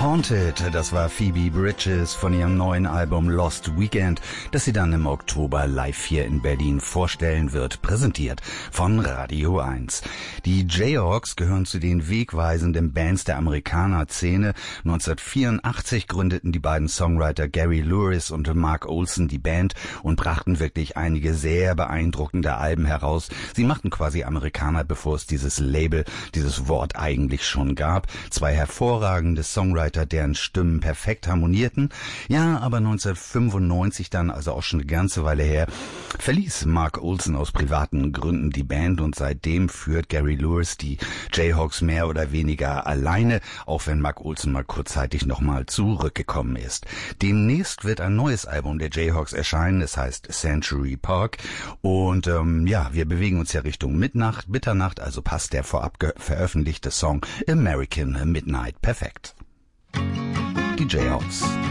Haunted, das war Phoebe Bridgers von ihrem neuen Album Lost Weekend, das sie dann im Oktober live hier in Berlin vorstellen wird, präsentiert von Radio 1. Die Jayhawks gehören zu den wegweisenden Bands der Amerikaner-Szene. 1984 gründeten die beiden Songwriter Gary Lewis und Mark Olson die Band und brachten wirklich einige sehr beeindruckende Alben heraus. Sie machten quasi Amerikaner, bevor es dieses Label, dieses Wort eigentlich schon gab. Zwei hervorragende Songwriter, deren Stimmen perfekt harmonierten. Ja, aber 1995 dann, also auch schon eine ganze Weile her, verließ Mark Olson aus privaten Gründen die Band und seitdem führt Gary Lewis die Jayhawks mehr oder weniger alleine, auch wenn Mark Olson mal kurzzeitig nochmal zurückgekommen ist. Demnächst wird ein neues Album der Jayhawks erscheinen, es heißt Century Park und wir bewegen uns ja Richtung Mitternacht, also passt der vorab veröffentlichte Song American Midnight perfekt. Die Jayhawks.